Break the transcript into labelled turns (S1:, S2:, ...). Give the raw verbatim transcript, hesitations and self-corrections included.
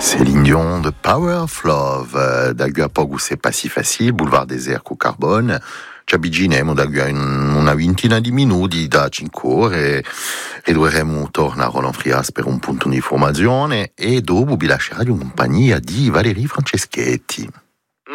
S1: Céline Dion de Power of Love, dal a poco c'est pas si facile, boulevard désert co carbone. Ci avviciniamo da una ventina di minuti da cinque ore e dovremo tornare a Roland Frias per un punto di informazione e dopo vi lascerò in compagnia di Valerie Franceschetti.